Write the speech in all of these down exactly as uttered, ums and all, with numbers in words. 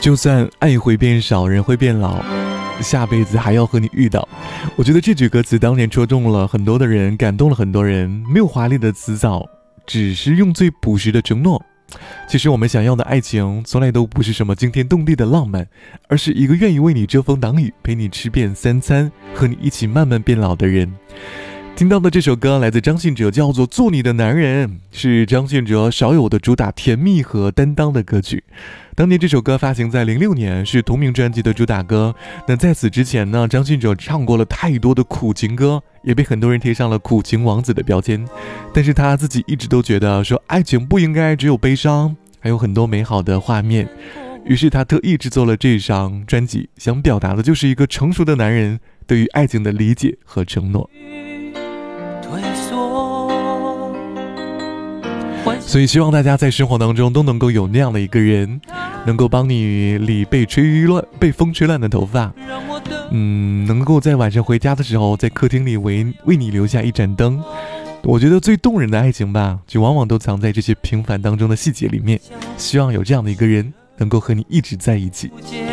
就算爱会变少，人会变老，下辈子还要和你遇到。我觉得这句歌词当年戳中了很多的人，感动了很多人。没有华丽的辞藻，只是用最朴实的承诺。其实我们想要的爱情从来都不是什么惊天动地的浪漫，而是一个愿意为你遮风挡雨，陪你吃遍三餐，和你一起慢慢变老的人。听到的这首歌来自张信哲，叫做《做你的男人》，是张信哲少有的主打甜蜜和担当的歌曲。当年这首歌发行在零六年，是同名专辑的主打歌。那在此之前呢，张信哲唱过了太多的苦情歌，也被很多人贴上了苦情王子的标签。但是他自己一直都觉得说，爱情不应该只有悲伤，还有很多美好的画面。于是他特意制作了这张专辑，想表达的就是一个成熟的男人对于爱情的理解和承诺。所以希望大家在生活当中都能够有那样的一个人，能够帮你理被吹乱被风吹乱的头发，嗯，能够在晚上回家的时候在客厅里为为你留下一盏灯。我觉得最动人的爱情吧，就往往都藏在这些平凡当中的细节里面。希望有这样的一个人能够和你一直在一起。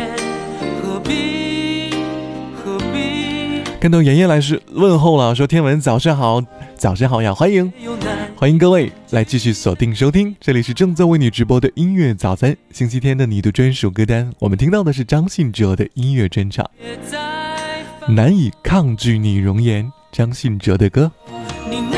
看到妍妍来是问候了，说天文早上好，早上好呀，欢迎欢迎各位来继续锁定收听，这里是正在为你直播的音乐早餐，星期天的你的专属歌单。我们听到的是张信哲的音乐专场，难以抗拒你容颜，张信哲的歌。